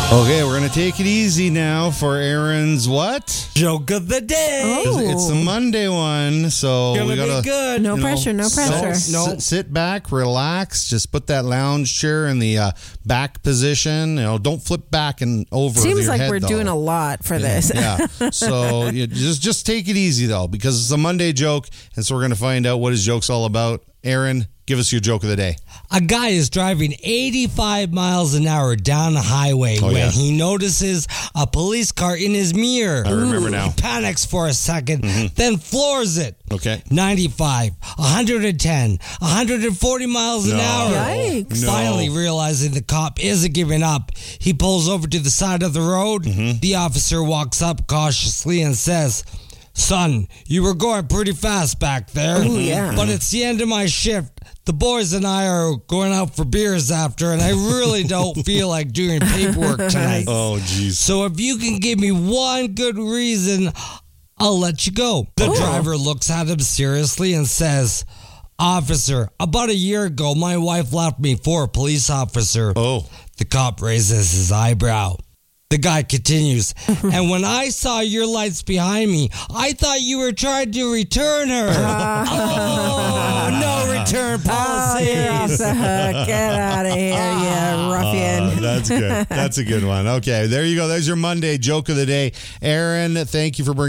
Okay, we're going to take it easy now for Aaron's what? Joke of the day. It's the Monday one, so Gonna we got to be good. No pressure, no pressure. Sit back, relax, just put that lounge chair in the back position. Don't flip back and over. Seems your like head, we're doing a lot for this. Yeah. So just take it easy though, because it's a Monday joke, and so we're going to find out what his joke's all about. Aaron, give us your joke of the day. A guy is driving 85 miles an hour down the highway when he notices a police car in his mirror. I remember now. He panics for a second, then floors it. Okay. 95, 110, 140 miles an hour. Yikes. Finally realizing the cop isn't giving up, he pulls over to the side of the road. The officer walks up cautiously and says, "Son, you were going pretty fast back there. Ooh, yeah. But it's the end of my shift. The boys and I are going out for beers after, and I really don't feel like doing paperwork tonight. Oh, jeez. So if you can give me one good reason, I'll let you go." The driver looks at him seriously and says, "Officer, about a year ago, my wife left me for a police officer." Oh. The cop raises his eyebrow. The guy continues, "And when I saw your lights behind me, I thought you were trying to return her." Oh, no return policy. Get out of here, you ruffian. That's good. That's a good one. Okay, there you go. There's your Monday joke of the day. Aaron, thank you for bringing